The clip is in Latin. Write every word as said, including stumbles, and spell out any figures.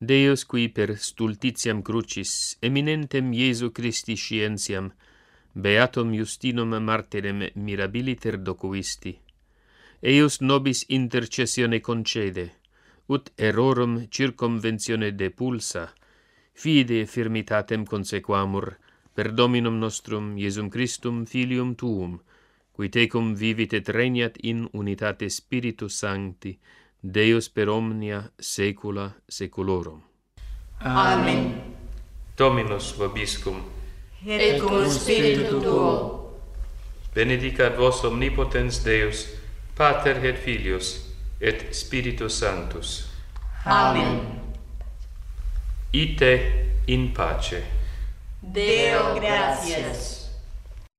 Deus qui per stultitiam crucis eminentem Iesu Christi scientiam beatum Justinum martyrem mirabiliter docuisti, eius nobis intercessione concede, ut errorum circumventione depulsa, fide firmitatem consequamur per Dominum nostrum Iesum Christum Filium Tuum, qui tecum vivit et regnat in unitate Spiritus Sancti, Deus per omnia saecula saeculorum. Amen. Dominus vobiscum, Et cum spiritu tuo. benedicat vos omnipotens Deus, Pater et Filius, et Spiritus Sanctus. Amen. Ite in pace. Deo gratias.